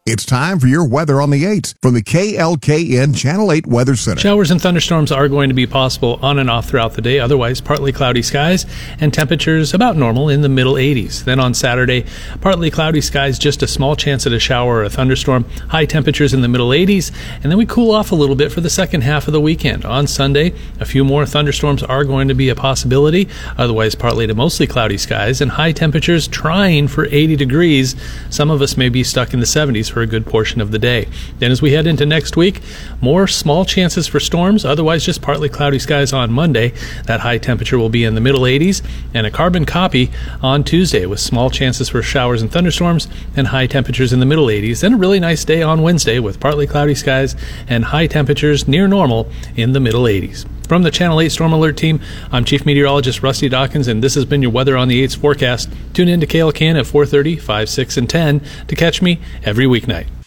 It's time for your weather on the 8s from the KLKN Channel 8 Weather Center. Showers and thunderstorms are going to be possible on and off throughout the day. Otherwise, partly cloudy skies and temperatures about normal in the middle 80s. Then on Saturday, partly cloudy skies, just a small chance at a shower or a thunderstorm. High temperatures in the middle 80s. And then we cool off a little bit for the second half of the weekend. On Sunday, a few more thunderstorms are going to be a possibility. Otherwise, partly to mostly cloudy skies and high temperatures trying for 80 degrees. Some of us may be stuck in the 70s for a good portion of the day. Then as we head into next week, more small chances for storms, otherwise just partly cloudy skies on Monday. That high temperature will be in the middle 80s, and a carbon copy on Tuesday with small chances for showers and thunderstorms and high temperatures in the middle 80s. Then a really nice day on Wednesday with partly cloudy skies and high temperatures near normal in the middle 80s. From the Channel 8 Storm Alert team, I'm Chief Meteorologist Rusty Dawkins, and this has been your Weather on the 8's forecast. Tune in to KLKN at 4:30, 5, 6, and 10 to catch me every weeknight.